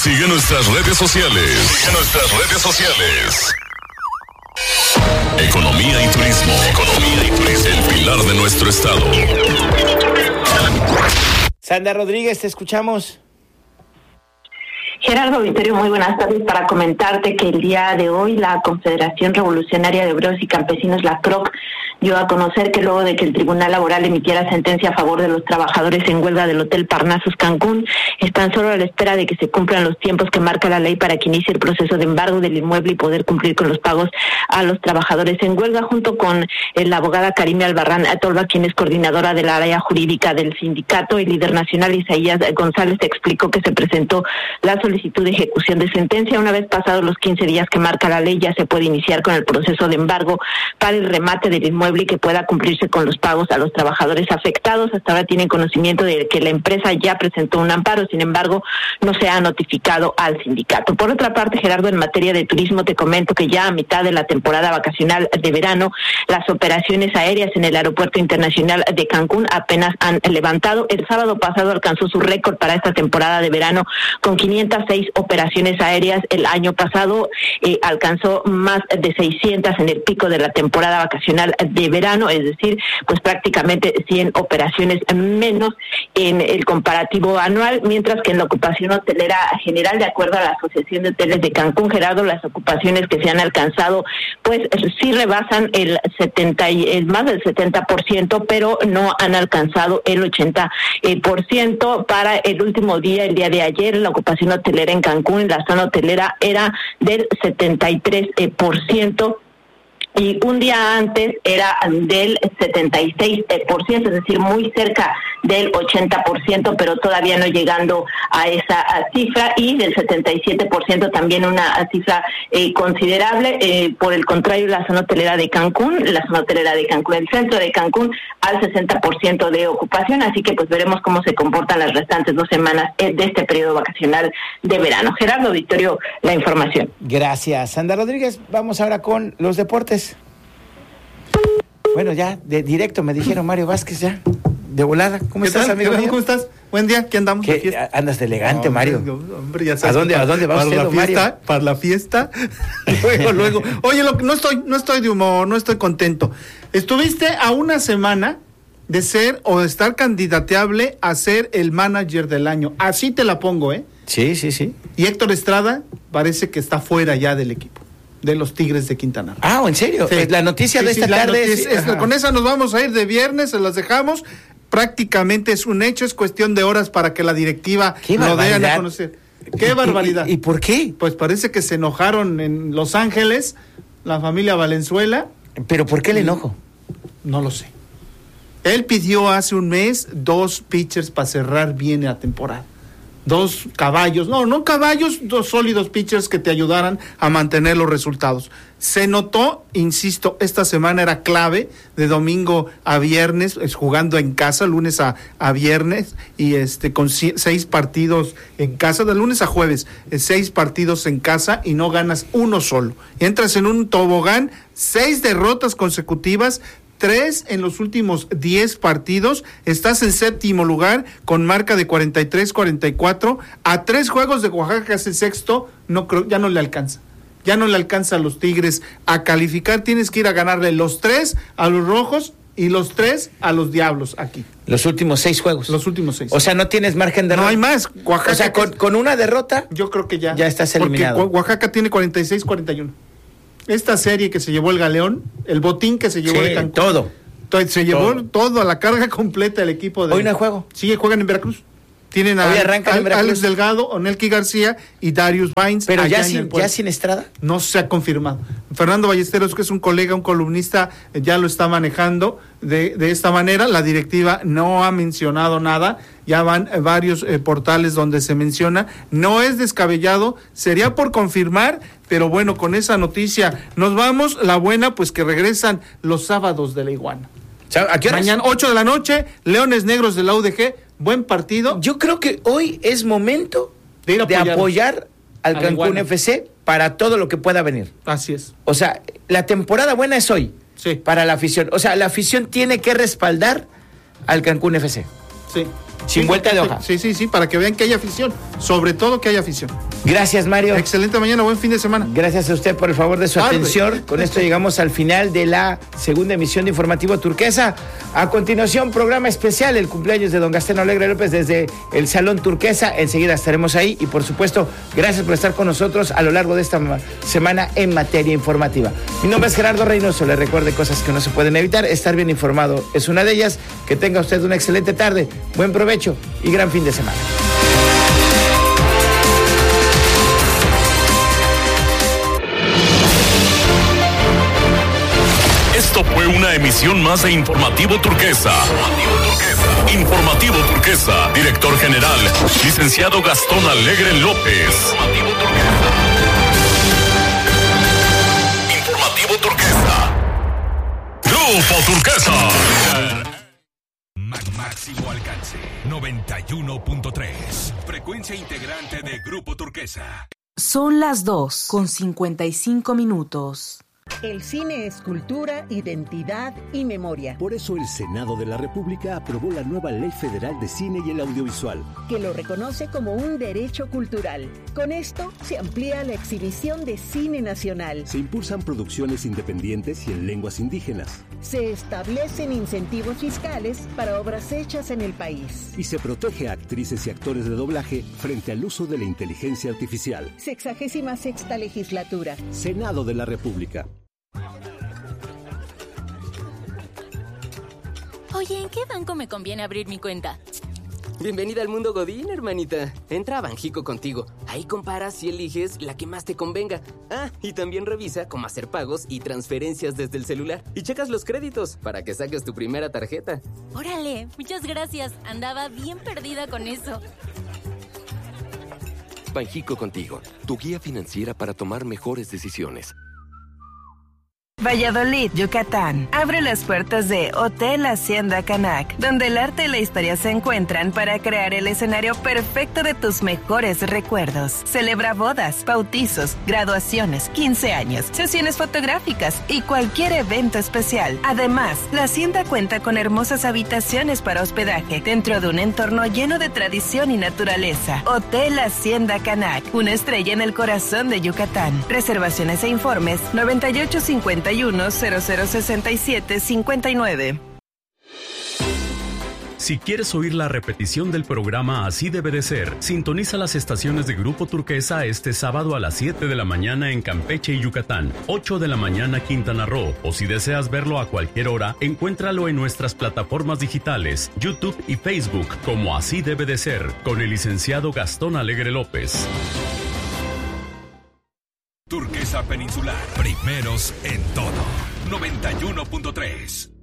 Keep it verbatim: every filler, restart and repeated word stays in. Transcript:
Sigue nuestras redes sociales. Sigue nuestras redes sociales. Economía y turismo. Economía y turismo. El pilar de nuestro estado. Sandra Rodríguez, te escuchamos. Gerardo Vittorio, muy buenas tardes. Para comentarte que el día de hoy la Confederación Revolucionaria de Obreros y Campesinos, la C R O C, dio a conocer que luego de que el Tribunal Laboral emitiera sentencia a favor de los trabajadores en huelga del Hotel Parnasos Cancún, están solo a la espera de que se cumplan los tiempos que marca la ley para que inicie el proceso de embargo del inmueble y poder cumplir con los pagos a los trabajadores en huelga, junto con la abogada Karime Albarrán Tolva, quien es coordinadora de la área jurídica del sindicato. El líder nacional Isaías González explicó que se presentó la solicitud de ejecución de sentencia. Una vez pasados los quince días que marca la ley, ya se puede iniciar con el proceso de embargo para el remate del inmueble y que pueda cumplirse con los pagos a los trabajadores afectados. Hasta ahora tienen conocimiento de que la empresa ya presentó un amparo, sin embargo, no se ha notificado al sindicato. Por otra parte, Gerardo, en materia de turismo, te comento que ya a mitad de la temporada vacacional de verano, las operaciones aéreas en el Aeropuerto Internacional de Cancún apenas han levantado. El sábado pasado alcanzó su récord para esta temporada de verano con quinientas seis operaciones aéreas. El año pasado eh, alcanzó más de seiscientas en el pico de la temporada vacacional de verano, es decir, pues prácticamente cien operaciones menos en el comparativo anual, mientras que en la ocupación hotelera general, de acuerdo a la Asociación de Hoteles de Cancún, Gerardo, las ocupaciones que se han alcanzado, pues sí rebasan el setenta y el más del setenta por ciento, pero no han alcanzado el ochenta por ciento. Para el último día, el día de ayer, la ocupación hotelera en Cancún, la zona hotelera, era del setenta y tres por ciento. Y un día antes era del setenta y seis por ciento, es decir, muy cerca del ochenta por ciento, pero todavía no llegando a esa cifra, y del setenta y siete por ciento también una cifra eh, considerable. Eh, por el contrario, la zona hotelera de Cancún, la zona hotelera de Cancún, el centro de Cancún, al sesenta por ciento de ocupación, así que pues veremos cómo se comportan las restantes dos semanas de este periodo vacacional de verano. Gerardo Vittorio, la información. Gracias, Sandra Rodríguez. Vamos ahora con los deportes. Bueno, ya, de directo me dijeron Mario Vázquez, ya, de volada. ¿Cómo estás, amigo mío? ¿Cómo estás? Buen día, ¿qué andamos? ¿Qué, de andas de elegante, no, Mario. Hombre, ya sabes, ¿A dónde, para, ¿A dónde vas para usted, la fiesta, Mario? Para la fiesta, luego, luego. Oye, lo, no estoy, no estoy de humor, no estoy contento. Estuviste a una semana de ser o de estar candidateable a ser el manager del año. Así te la pongo, ¿eh? Sí, sí, sí. Y Héctor Estrada parece que está fuera ya del equipo, de los Tigres de Quintana Roo. Ah, ¿en serio? Sí. La noticia sí, de sí, esta tarde noticia, es... es, con esa nos vamos a ir de viernes, se las dejamos. Prácticamente es un hecho, es cuestión de horas para que la directiva lo den a conocer. ¡Qué barbaridad! ¿Y, y, y por qué? Pues parece que se enojaron en Los Ángeles, la familia Valenzuela. ¿Pero por qué el enojo? No lo sé. Él pidió hace un mes dos pitchers para cerrar bien la temporada. Dos caballos, no, no caballos, dos sólidos pitchers que te ayudaran a mantener los resultados. Se notó, insisto, esta semana era clave, de domingo a viernes, es jugando en casa, lunes a, a viernes, y este con c- seis partidos en casa, de lunes a jueves, eh, seis partidos en casa y no ganas uno solo. Entras en un tobogán, seis derrotas consecutivas, tres en los últimos diez partidos, estás en séptimo lugar con marca de cuarenta y tres cuarenta y cuatro, a tres juegos de Oaxaca, que es el sexto, no creo, ya no le alcanza. Ya no le alcanza a los Tigres a calificar, tienes que ir a ganarle los tres a los Rojos y los tres a los Diablos aquí. Los últimos seis juegos. Los últimos seis. O sea, no tienes margen de error. No hay más. Oaxaca, o sea, con, con una derrota, yo creo que ya. Ya estás eliminado. Porque Oaxaca tiene cuarenta y seis cuarenta y uno. Esta serie que se llevó el Galeón, el botín que se llevó sí, de Cancún. todo. Se llevó todo. todo a la carga completa el equipo de... Hoy no hay juego. Sí, juegan en Veracruz. Tienen a, a Alex Delgado, Onelki García y Darius Vines. Pero ya sin, ya sin Estrada. No se ha confirmado. Fernando Ballesteros, que es un colega, un columnista, ya lo está manejando de, de esta manera. La directiva no ha mencionado nada. Ya van eh, varios eh, portales donde se menciona. No es descabellado, sería por confirmar, pero bueno, con esa noticia nos vamos. La buena, pues que regresan los sábados de la Iguana. ¿A qué horas? Mañana, ocho de la noche, Leones Negros de la U D G. Buen partido. Yo creo que hoy es momento de, ir de apoyar al Cancún F C para todo lo que pueda venir. Así es. O sea, la temporada buena es hoy. Sí. Para la afición. O sea, la afición tiene que respaldar al Cancún F C. Sí. Sin sí, vuelta sí, de hoja. Sí, sí, sí, para que vean que hay afición. Sobre todo que hay afición. Gracias, Mario. Excelente mañana, buen fin de semana. Gracias a usted por el favor de su Tarde. atención. Con esto llegamos al final de la segunda emisión de Informativo Turquesa. A continuación, programa especial, el cumpleaños de don Gastón Alegre López desde el Salón Turquesa. Enseguida estaremos ahí y, por supuesto, gracias por estar con nosotros a lo largo de esta semana en materia informativa. Mi nombre es Gerardo Reynoso. Le recuerde cosas que no se pueden evitar. Estar bien informado es una de ellas. Que tenga usted una excelente tarde, buen provecho y gran fin de semana. Esto fue una emisión más de Informativo Turquesa. Informativo Turquesa. Informativo Turquesa. Director General, licenciado Gastón Alegre López. Informativo Turquesa. Informativo Turquesa. Grupo Turquesa. Máximo alcance. noventa y uno punto tres. Frecuencia integrante de Grupo Turquesa. Son las dos con cincuenta y cinco minutos. El cine es cultura, identidad y memoria. Por eso el Senado de la República aprobó la nueva Ley Federal de Cine y el Audiovisual, que lo reconoce como un derecho cultural. Con esto se amplía la exhibición de cine nacional. Se impulsan producciones independientes y en lenguas indígenas. Se establecen incentivos fiscales para obras hechas en el país. Y se protege a actrices y actores de doblaje frente al uso de la inteligencia artificial. Sexagésima sexta legislatura. Senado de la República. Oye, ¿en qué banco me conviene abrir mi cuenta? Bienvenida al mundo Godín, hermanita. Entra a Banjico contigo. Ahí comparas y eliges la que más te convenga. Ah, y también revisa cómo hacer pagos y transferencias desde el celular. Y checas los créditos para que saques tu primera tarjeta. Órale, muchas gracias. Andaba bien perdida con eso. Banjico contigo, tu guía financiera para tomar mejores decisiones. Valladolid, Yucatán. Abre las puertas de Hotel Hacienda Canac, donde el arte y la historia se encuentran para crear el escenario perfecto de tus mejores recuerdos. Celebra bodas, bautizos, graduaciones, quince años, sesiones fotográficas y cualquier evento especial. Además, la Hacienda cuenta con hermosas habitaciones para hospedaje dentro de un entorno lleno de tradición y naturaleza. Hotel Hacienda Canac, una estrella en el corazón de Yucatán. Reservaciones e informes noventa y ocho cincuenta y uno cero cero sesenta y siete cincuenta y nueve. Si quieres oír la repetición del programa Así Debe de Ser, sintoniza las estaciones de Grupo Turquesa este sábado a las siete de la mañana en Campeche y Yucatán, ocho de la mañana Quintana Roo, o si deseas verlo a cualquier hora, encuéntralo en nuestras plataformas digitales, YouTube y Facebook, como Así Debe de Ser, con el licenciado Gastón Alegre López. Turquesa Peninsular, primeros en todo. noventa y uno punto tres.